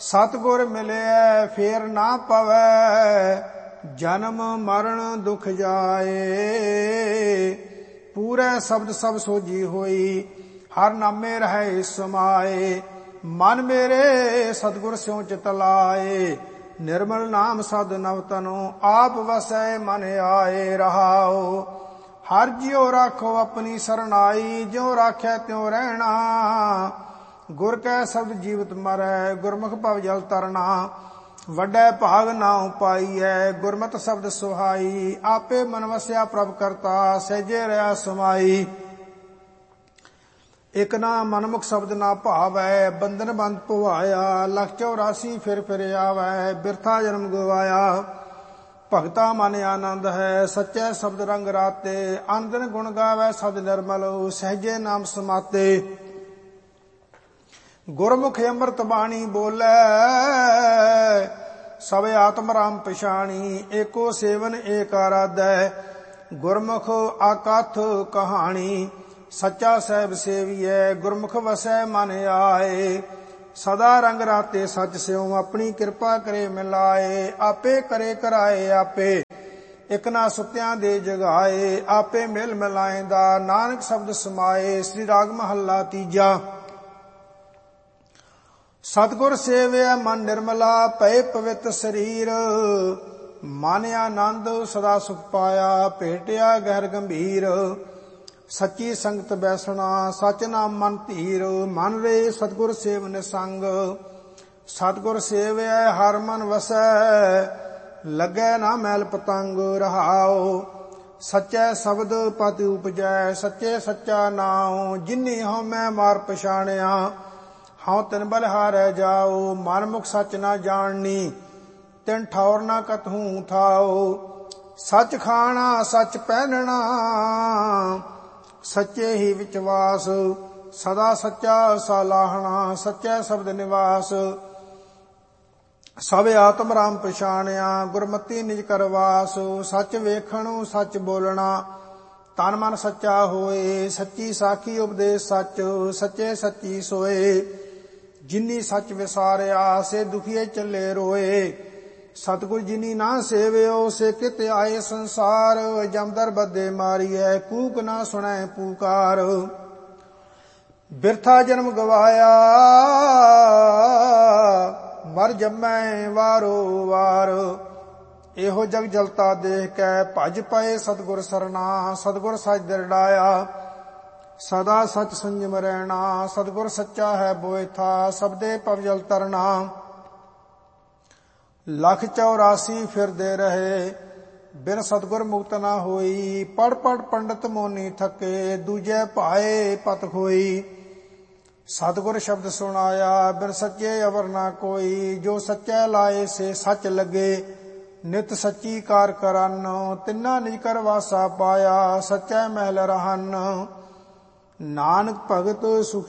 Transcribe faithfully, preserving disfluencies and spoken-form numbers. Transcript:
सतगुर मिले फेर ना पवै, जन्म मरण दुख जाए। पूरे शब्द सब सोजी होई, हर नामे रहे समाए। मन मेरे सतगुर स्यों चित लाए, निर्मल नाम सद नव तनो। आप वसै मन आए रहाओ, हर जियो राखो अपनी सरनाई। ज्यों राखै त्यों रहना, गुर कै शब्द जीवत मरै। गुरमुख भव जल तरना, वड्डे भाग नाउ पाईऐ। गुरमत शब्द सुहाई, आपे मन वस्या प्रभ करता। सहजे रहा समाई, एक ना मनमुख शब्द ना भावै। बंधन बंद पुवाया, लख चौरासी फिर फिर आवै। बिरथा जन्म गवाया, भगता मन आनंद है। सच्चे शब्द रंग राते, आनंदन गुण गावै सद निर्मल। सहजे नाम समाते, गुरमुख अमृत बाणी बोलै। सब आत्म राम पछाणी, एको सेवन एक आराधै। गुरमुख आकथ कहानी, सच्चा सहब सेवियै। गुरमुख वसै मन आए, सदा रंग राते सच स्यों। अपनी कृपा करे मिलाए, आपे करे कराए आपे। एक ना सुत्यां दे जगाए, आपे मिल मिलाएंदा। नानक शब्द समाए, श्री राग महला तीजा। सतगुर सेविया मन निर्मला, पए पवित शरीर। मन आनंद सदा सुख पाया, भेटिया गहर गंभीर। सच्ची संगत बैसना, सच नाम मन धीर। मन रे सतगुर सेव निसंग, सतगुर सेविया हर मन वसै। लगे ना मैल पतंग रहाओ, सच्चे शब्द पति उपजै। सच्चे सच्चा नाम, जिन्नी हूँ मैं मार पछाणिया। हाँ तिन बलिहारै जाओ, मन मुख सच ना जाननी। तिन ठौर ना कतहूँ थाओ, सच खाना सच पहनना। सच्चे ही विचवास, सदा सच्चा सालाहना। सच्चे शब्द निवास, सब आत्म राम पछाणिया। गुरमति निज करवास, सच वेखणु सच बोलना। तन मन सच्चा होए, सच्ची साखी उपदेश सच। सच्चे सच्ची सोए, जिन्नी सच विसारिया। से दुखिए चले रोए, सतगुर जिनी ना सेवियो। से कित आए संसार, जमदर बदे मारिए। कूक ना सुनै पुकार, बिरथा जन्म गवाया। मर जमै वारो वार, एहो जग जलता देख कै। भज पए सतगुर सरना, सतगुर सच दरड़ाया। सदा सच संयम रहना, सतगुर सच्चा है बोए था। सबदे पव जल तरना, लख चौरासी फिर दे रहे। बिन सतगुर मुक्त ना होई, पढ़ पढ़ पंडित मोनी थके। दूजे पाए पत खोई, सतगुर शब्द सुनाया। बिन सच्चे अवर ना कोई, जो सच्चे लाए से सच लगे। नित सच्ची कार करन, तिन्ना निज कर वासा पाया। सच्चे महल रहन, नानक भगत सुख